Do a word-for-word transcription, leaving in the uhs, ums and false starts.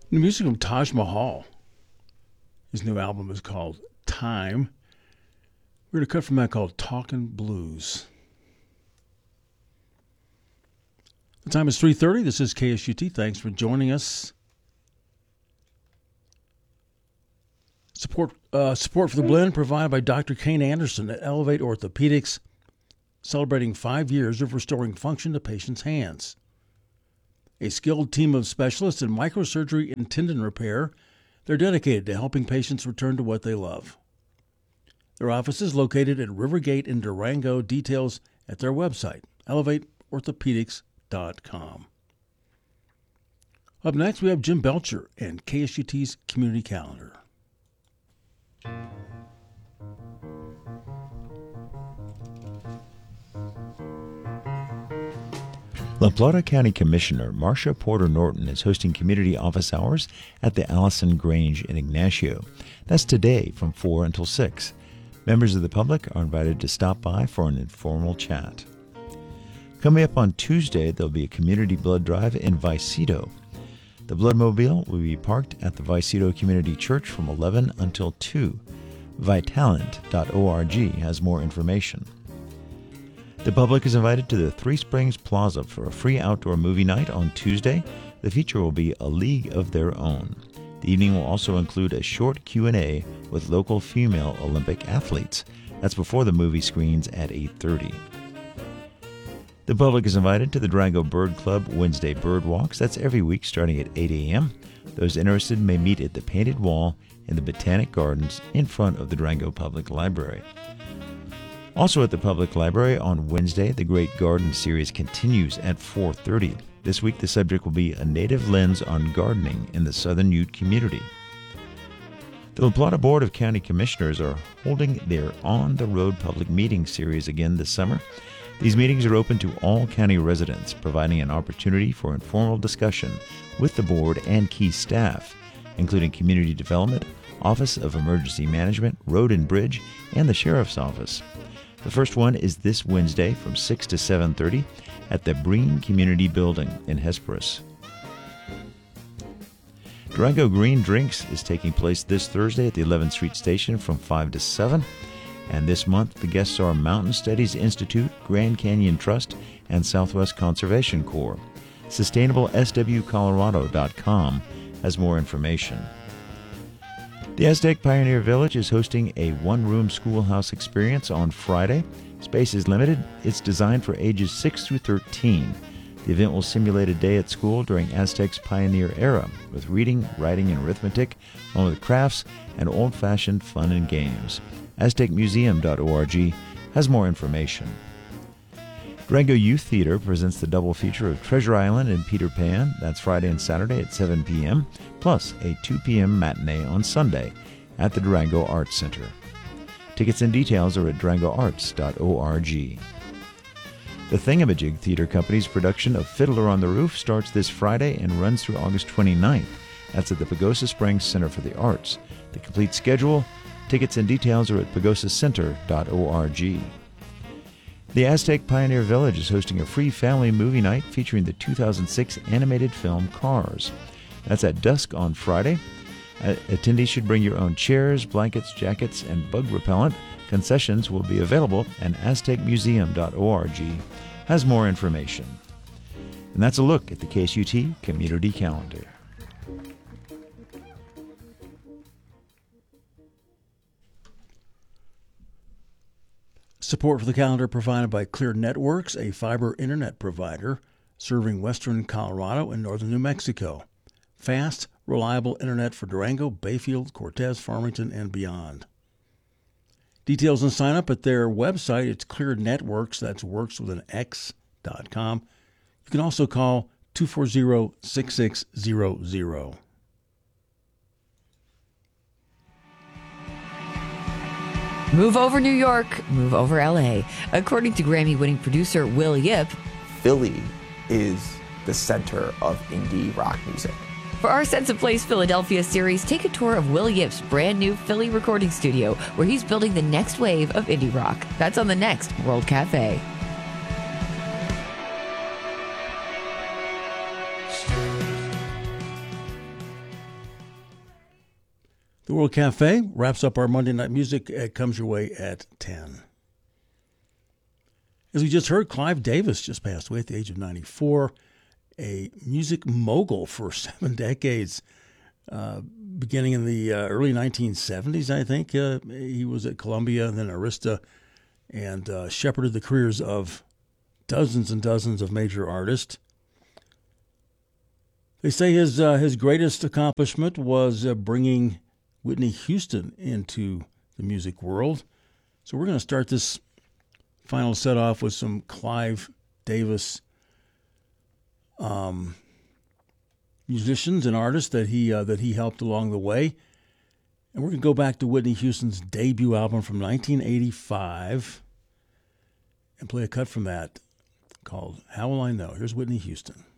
New music from Taj Mahal. His new album is called Time. We're going to cut from that called Talkin' Blues. The time is three thirty. This is K S U T. Thanks for joining us. Support uh, support for the blend provided by Doctor Kane Anderson at Elevate Orthopedics, celebrating five years of restoring function to patients' hands. A skilled team of specialists in microsurgery and tendon repair, they're dedicated to helping patients return to what they love. Their office is located at Rivergate in Durango. Details at their website, elevate orthopedics dot com. Up next, we have Jim Belcher and K S U T's Community Calendar. La Plata County Commissioner Marcia Porter Norton is hosting community office hours at the Allison Grange in Ignacio. That's today from four until six. Members of the public are invited to stop by for an informal chat. Coming up on Tuesday, there'll be a community blood drive in Vicedo. The Bloodmobile will be parked at the Vicedo Community Church from eleven until two. Vitalent dot org has more information. The public is invited to the Three Springs Plaza for a free outdoor movie night on Tuesday. The feature will be A League of Their Own. The evening will also include a short Q and A with local female Olympic athletes. That's before the movie screens at eight thirty. The public is invited to the Durango Bird Club Wednesday Bird Walks. That's every week starting at eight a.m. Those interested may meet at the Painted Wall in the Botanic Gardens in front of the Durango Public Library. Also at the Public Library on Wednesday, the Great Garden Series continues at four thirty. This week the subject will be A Native Lens on Gardening in the Southern Ute Community. The La Plata Board of County Commissioners are holding their On the Road public meeting series again this summer. These meetings are open to all county residents, providing an opportunity for informal discussion with the board and key staff, including Community Development, Office of Emergency Management, Road and Bridge, and the Sheriff's Office. The first one is this Wednesday from six to seven thirty at the Breen Community Building in Hesperus. Durango Green Drinks is taking place this Thursday at the eleventh Street Station from five to seven. And this month, the guests are Mountain Studies Institute, Grand Canyon Trust, and Southwest Conservation Corps. Sustainable S W Colorado dot com has more information. The Aztec Pioneer Village is hosting a one-room schoolhouse experience on Friday. Space is limited. It's designed for ages six through thirteen. The event will simulate a day at school during Aztec's pioneer era with reading, writing, and arithmetic, along with crafts and old-fashioned fun and games. Aztec Museum dot org has more information. Durango Youth Theater presents the double feature of Treasure Island and Peter Pan. That's Friday and Saturday at seven p.m., plus a two p.m. matinee on Sunday at the Durango Arts Center. Tickets and details are at durango arts dot org. The Thingamajig Theater Company's production of Fiddler on the Roof starts this Friday and runs through August twenty-ninth. That's at the Pagosa Springs Center for the Arts. The complete schedule, tickets and details are at pagosa center dot org. The Aztec Pioneer Village is hosting a free family movie night featuring the two thousand six animated film Cars. That's at dusk on Friday. Attendees should bring your own chairs, blankets, jackets, and bug repellent. Concessions will be available, and aztec museum dot org has more information. And that's a look at the K S U T Community Calendar. Support for the calendar provided by Clear Networks, a fiber internet provider serving western Colorado and northern New Mexico. Fast, reliable internet for Durango, Bayfield, Cortez, Farmington, and beyond. Details and sign up at their website. It's Clear Networks. That's works with an X dot com. You can also call two four zero, six six zero zero. Move over New York, move over L A. According to Grammy-winning producer Will Yip, Philly is the center of indie rock music. For our Sense of Place Philadelphia series, take a tour of Will Yip's brand new Philly recording studio, where he's building the next wave of indie rock. That's on the next World Cafe. The World Cafe wraps up our Monday Night Music. It comes your way at ten. As we just heard, Clive Davis just passed away at the age of ninety-four, a music mogul for seven decades. Uh, beginning in the uh, early nineteen seventies, I think. Uh, he was at Columbia and then Arista, and uh, shepherded the careers of dozens and dozens of major artists. They say his uh, his greatest accomplishment was uh, bringing Whitney Houston into the music world. So we're going to start this final set off with some Clive Davis um, musicians and artists that he uh, that he helped along the way. And we're going to go back to Whitney Houston's debut album from nineteen eighty-five and play a cut from that called How Will I Know? Here's Whitney Houston.